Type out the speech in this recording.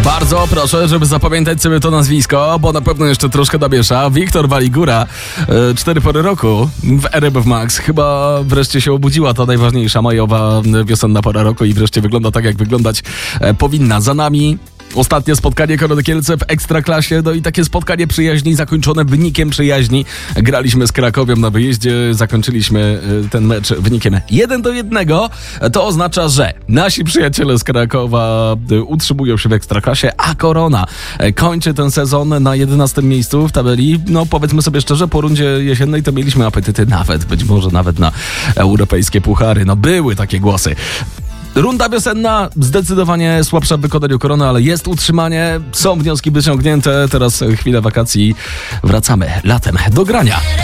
Bardzo proszę, żeby zapamiętać sobie to nazwisko, bo na pewno jeszcze troszkę namiesza. Wiktor Waligura, 4 pory roku w RMF Max. Chyba wreszcie się obudziła ta najważniejsza majowa wiosenna pora roku i wreszcie wygląda tak, jak wyglądać powinna. Za nami ostatnie spotkanie Korony Kielce w Ekstraklasie, no i takie spotkanie przyjaźni zakończone wynikiem przyjaźni. Graliśmy z Krakowią na wyjeździe, zakończyliśmy ten mecz wynikiem 1-1. To oznacza, że nasi przyjaciele z Krakowa utrzymują się w Ekstraklasie, a Korona kończy ten sezon na 11 miejscu w tabeli. No powiedzmy sobie szczerze, po rundzie jesiennej to mieliśmy apetyty być może nawet na europejskie puchary. No były takie głosy. Runda wiosenna zdecydowanie słabsza w wykonaniu Korony, ale jest utrzymanie, są wnioski wyciągnięte. Teraz chwilę wakacji, wracamy latem do grania.